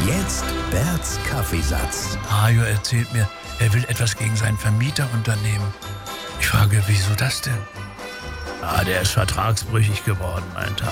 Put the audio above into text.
Jetzt Berts Kaffeesatz. Hajo erzählt mir, er will etwas gegen seinen Vermieter unternehmen. Ich frage, wieso das denn? Der ist vertragsbrüchig geworden, meint er.